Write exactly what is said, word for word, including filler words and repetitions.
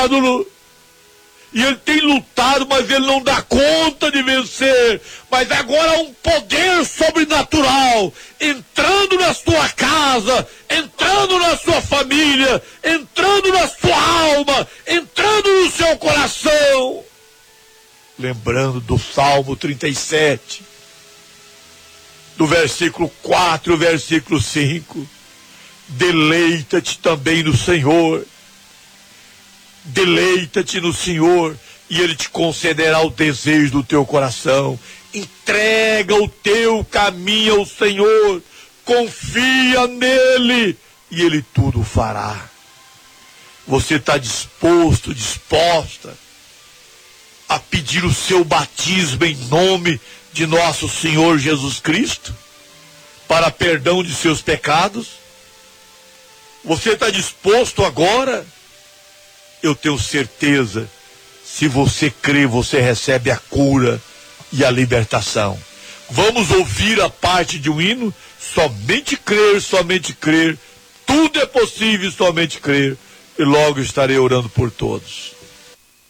incrédulo. E ele tem lutado, mas ele não dá conta de vencer. Mas agora há um poder sobrenatural entrando na sua casa, entrando na sua família, entrando na sua alma, entrando no seu coração. Lembrando do Salmo trinta e sete, do versículo quatro, versículo cinco. Deleita-te também no Senhor. Deleita-te no Senhor e Ele te concederá o desejo do teu coração. Entrega o teu caminho ao Senhor, confia nele e Ele tudo fará. Você está disposto, disposta a pedir o seu batismo em nome de nosso Senhor Jesus Cristo, para perdão de seus pecados? Você está disposto agora? Eu tenho certeza, se você crê, você recebe a cura e a libertação. Vamos ouvir a parte de um hino? Somente crer, somente crer. Tudo é possível, somente crer. E logo estarei orando por todos.